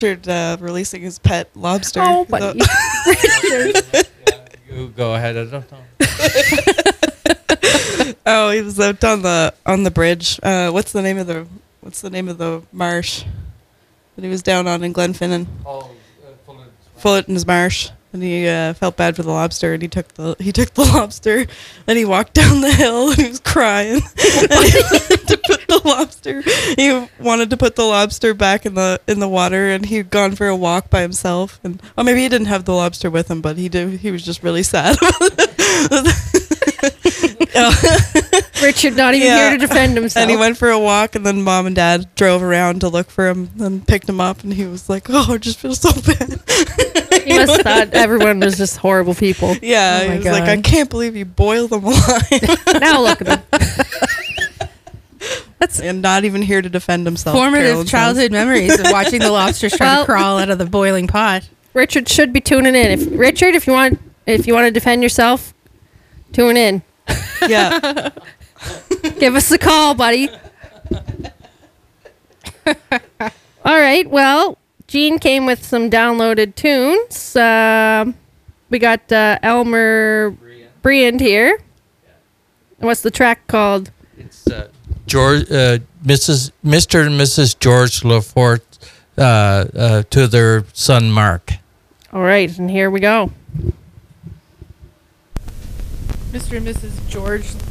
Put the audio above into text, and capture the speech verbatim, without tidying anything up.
Richard uh, releasing his pet lobster. Oh, buddy. Yeah, you go ahead. I don't know. Oh, he was out on the on the bridge. Uh, what's the name of the What's the name of the marsh that he was down on in Glenfinnan? Oh, uh, Fuller's. Fullerton's Marsh, and he uh, felt bad for the lobster, and he took the he took the lobster, and he walked down the hill, and he was crying. And he wanted to put the lobster. He wanted to put the lobster back in the in the water, and he'd gone for a walk by himself, and oh, maybe he didn't have the lobster with him, but he did. He was just really sad. Richard not even Yeah. here to defend himself. And he went for a walk, and then mom and dad drove around to look for him and picked him up, and he was like, "Oh, I just feel so bad." He must have thought everyone was just horrible people. Yeah, Oh he my was like, God. "I can't believe you boiled them alive." Now look at him. And not even here to defend himself. Formative Carolyn says. childhood memories of watching the lobsters try Well- to crawl out of the boiling pot. Richard should be tuning in. If Richard, if you want, if you want to defend yourself, tune in. Yeah. Give us a call, buddy. All right. Well, Gene came with some downloaded tunes. Um, we got uh, Elmer Briand here. What's the track called? It's uh, George, uh, Missus Mister and Missus George Lafort uh, uh, to their son Mark. All right, and here we go. Mister and Missus George